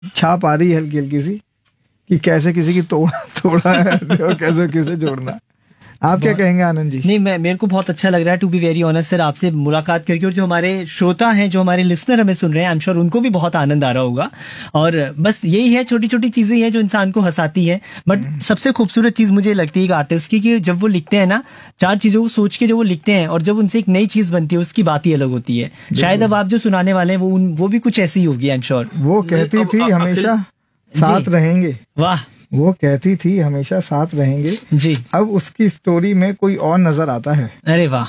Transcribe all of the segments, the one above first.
छाप आ रही है हल्की हल्की सी कि कैसे किसी की तोड़ा है और कैसे किसे जोड़ना। आप क्या कहेंगे आनंद जी? नहीं, मेरे को बहुत अच्छा लग रहा है to be very honest sir आपसे मुलाकात करके, और जो हमारे श्रोता हैं, जो हमारे लिसनर हमें सुन रहे हैं, आई एम श्योर उनको भी बहुत आनंद आ रहा होगा। और बस यही है, छोटी छोटी चीजें हैं जो इंसान को हंसाती है, बट सबसे खूबसूरत चीज मुझे लगती है एक आर्टिस्ट की कि जब वो लिखते हैं ना, 4 चीजों को सोच के जो वो लिखते हैं और जब उनसे एक नई चीज बनती है उसकी बात ही अलग होती है। शायद अब आप जो सुनाने वाले हैं वो भी कुछ ऐसी ही होगी, आई एम श्योर। वो कहती थी हमेशा साथ रहेंगे। वाह। वो कहती थी हमेशा साथ रहेंगे जी। अब उसकी स्टोरी में कोई और नजर आता है। अरे वाह।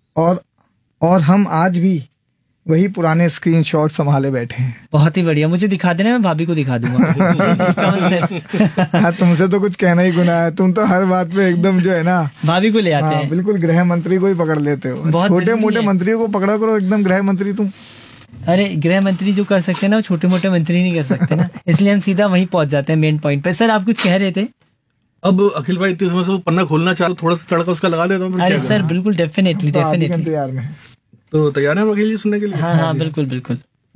और हम आज भी वही पुराने स्क्रीनशॉट संभाले बैठे हैं। बहुत ही बढ़िया, मुझे दिखा देना, मैं भाभी को दिखा दूंगा। हाँ, तुमसे तो कुछ कहना ही गुनाह है, तुम तो हर बात पे एकदम जो है ना भाभी को ले आते हैं। बिल्कुल गृह मंत्री को ही पकड़ लेते हो। छोटे मोटे मंत्रियों को पकड़ा करो, एकदम गृह मंत्री तुम। अरे गृह मंत्री जो कर सकते हैं ना, वो छोटे मोटे मंत्री नहीं कर सकते ना, इसलिए हम सीधा वहीं पहुंच जाते हैं मेन पॉइंट पे। सर आप कुछ कह रहे थे? अब अखिल भाई इतने समय से वो पन्ना खोलना चाहो, थोड़ा सा तड़का उसका लगा देता हूँ। अरे सर बिल्कुल, डेफिनेटली तैयार में। तो तैयार है अखिल जी सुनने के लिए? हाँ, बिल्कुल बिल्कुल।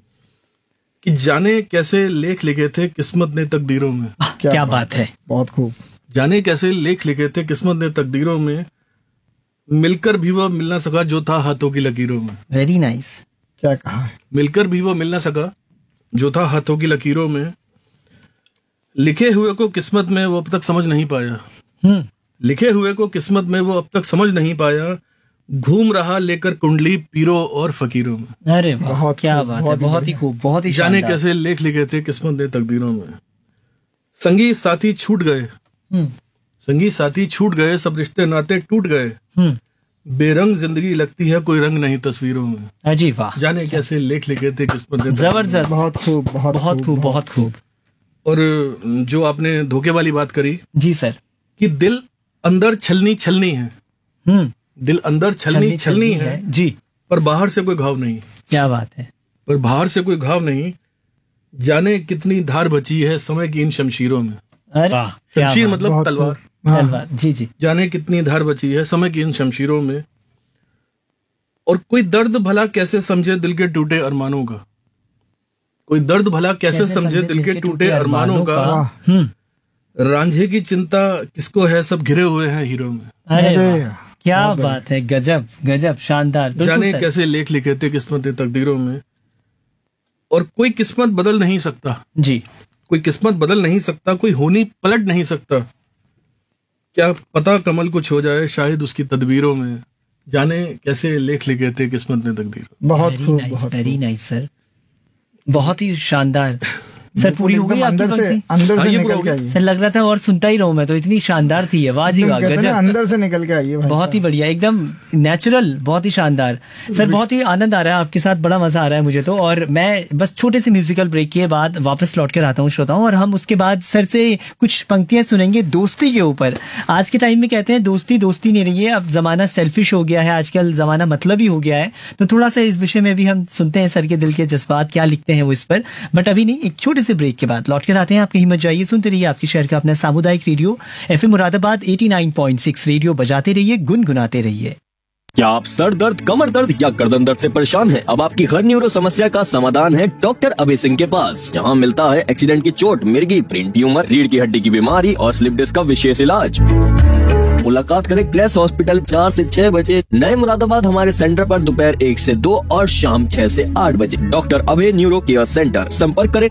कि जाने कैसे लेख लिखे थे किस्मत ने तकदीरों में। क्या बात है, बहुत खूब। जाने कैसे लेख लिखे थे किस्मत ने तकदीरों में, मिलकर भी वह मिल ना सका जो था हाथों की लकीरों में। Very nice. क्या कहा है? मिलकर भी वह मिल ना सका जो था हाथों की लकीरों में, लिखे हुए को किस्मत में वो अब तक समझ नहीं पाया। लिखे हुए को किस्मत में वो अब तक समझ नहीं पाया, घूम रहा लेकर कुंडली पीरों और फकीरों में। अरे वाह, क्या बात है, बहुत ही खूब, बहुत ही जाने कैसे लेख लिखे थे किस्मत ने तकदीरों में। संगी साथी छूट गए, संगी साथी छूट गए, सब रिश्ते नाते टूट गए, बेरंग जिंदगी लगती है कोई रंग नहीं तस्वीरों में। अजी वाह। जाने कैसे लेख लिखे थे किस्मत ने। जबरदस्त, बहुत खूब, बहुत खूब, बहुत खूब। और जो आपने धोखे वाली बात करी जी सर, कि दिल अंदर छलनी छलनी है, दिल अंदर छलनी छलनी है जी, पर बाहर से कोई घाव नहीं। क्या बात है, पर बाहर से कोई घाव नहीं, जाने कितनी धार बची है समय की इन शमशीरों में। शमशीर मतलब तलवार। तलवार, जी जी। जाने कितनी धार बची है समय की इन शमशीरों में, और कोई दर्द भला कैसे समझे दिल के टूटे अरमानों का, कोई दर्द भला कैसे समझे दिल के टूटे अरमानों का, रांझे की चिंता किसको है सब घिरे हुए हैं हीरों में। अरे क्या बात है, गजब गजब, शानदार। जाने कैसे लेख लिखे थे किस्मत तकदीरों में, और कोई किस्मत बदल नहीं सकता जी, कोई किस्मत बदल नहीं सकता, कोई होनी पलट नहीं सकता, क्या पता कमल कुछ हो जाए शायद उसकी तदबीरों में। जाने कैसे लेख लिखे थे किस्मत ने तकदीरों। बहुत खूब, वेरी नाइस सर, बहुत ही शानदार। सर पूरी हो गई आपकी पंक्ति? अंदर से निकल के आई। सर लग रहा था और सुनता ही रहूं मैं, तो इतनी शानदार थी, वाह जी वाह, गजब, अंदर से निकल के आई है। बहुत ही बढ़िया, एकदम नेचुरल, बहुत ही शानदार। सर बहुत ही आनंद आ रहा है आपके साथ, बड़ा मजा आ रहा है मुझे तो। और मैं बस छोटे से म्यूजिकल ब्रेक के बाद वापस लौट कर आता हूँ श्रोताओं, और हम उसके बाद सर से कुछ पंक्तियां सुनेंगे दोस्ती के ऊपर। आज के टाइम में कहते हैं दोस्ती दोस्ती नहीं रही है, अब जमाना सेल्फिश हो गया है, आजकल जमाना मतलबी हो गया है, तो थोड़ा सा इस विषय में भी हम सुनते हैं सर के दिल के जज्बात क्या लिखते हैं वो इस पर। बट अभी नहीं, एक छोटे से ब्रेक के बाद लौट कर आते हैं। आपकी हिम्मत जाइए, सुनते रहिए आपके शहर का अपना सामुदायिक रेडियो एफएम मुरादाबाद 89.6 रेडियो, बजाते रहिए, गुनगुनाते रहिए। क्या आप सर दर्द, कमर दर्द या गर्दन दर्द से परेशान हैं? अब आपकी हर न्यूरो समस्या का समाधान है डॉक्टर अभय सिंह के पास, जहां मिलता है एक्सीडेंट की चोट, मिर्गी, ब्रेन ट्यूमर, रीढ़ की हड्डी की बीमारी और स्लिप डिस्क का विशेष इलाज। मुलाकात करें ग्लेस हॉस्पिटल 4 से 6 बजे, नए मुरादाबाद हमारे सेंटर पर दोपहर 1 से 2 और शाम 6 से 8 बजे। डॉक्टर अभय न्यूरो केयर सेंटर, संपर्क करें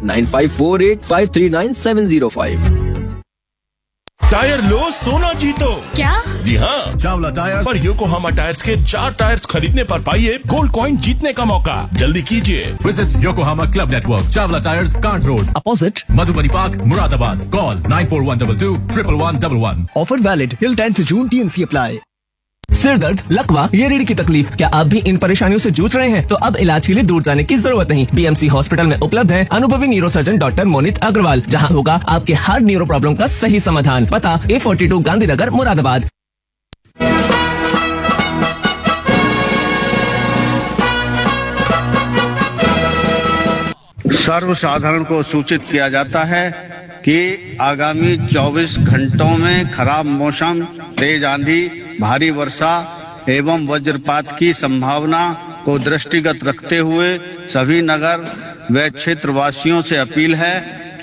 9548539705। टायर लो सोना जीतो। क्या? जी हाँ, चावला टायर पर योकोहामा टायर्स के 4 टायर्स खरीदने पर पाइए गोल्ड कॉइन जीतने का मौका। जल्दी कीजिए। Visit Yokohama club network, Chawla tyres, can't road, opposite Madhubani park, Moradabad. Call 9412211111। Offer valid till 10th June, TNC apply. सिर दर्द, लकवा या रीढ़ की तकलीफ, क्या आप भी इन परेशानियों से जूझ रहे हैं? तो अब इलाज के लिए दूर जाने की जरूरत नहीं। BMC हॉस्पिटल में उपलब्ध है अनुभवी न्यूरोसर्जन डॉक्टर मोनित अग्रवाल, जहां होगा आपके हर न्यूरो प्रॉब्लम का सही समाधान। पता A42 गांधीनगर, मुरादाबाद। सर्वसाधारण को सूचित किया जाता है कि आगामी 24 घंटों में खराब मौसम, तेज आंधी, भारी वर्षा एवं वज्रपात की संभावना को दृष्टिगत रखते हुए सभी नगर व क्षेत्रवासियों से अपील है